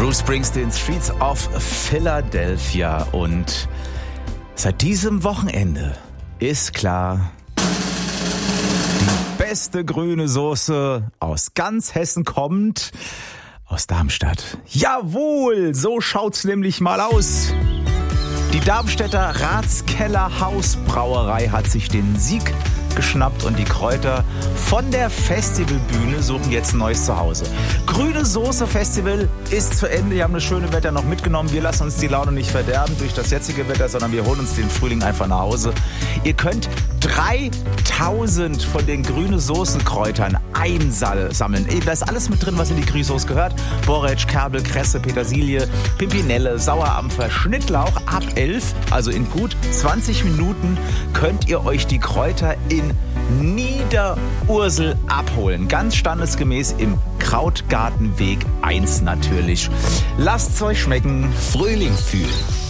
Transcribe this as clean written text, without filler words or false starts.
Bruce Springsteen, Streets of Philadelphia. Und seit diesem Wochenende ist klar, die beste grüne Soße aus ganz Hessen kommt aus Darmstadt. Jawohl, so schaut's nämlich mal aus. Die Darmstädter Ratskeller Hausbrauerei hat sich den Sieg geschnappt und die Kräuter von der Festivalbühne suchen jetzt ein neues Zuhause. Grüne Soße Festival ist zu Ende. Wir haben das schöne Wetter noch mitgenommen. Wir lassen uns die Laune nicht verderben durch das jetzige Wetter, sondern wir holen uns den Frühling einfach nach Hause. Ihr könnt 3000 von den grüne Soßenkräutern einsammeln. Da ist alles mit drin, was in die grüne Soße gehört. Borretsch, Kerbel, Kresse, Petersilie, Pimpinelle, Sauerampfer, Schnittlauch. Ab 11, also in gut 20 Minuten, könnt ihr euch die Kräuter in Niederursel abholen. Ganz standesgemäß im Krautgartenweg 1 natürlich. Lasst's euch schmecken. Frühling fühlen.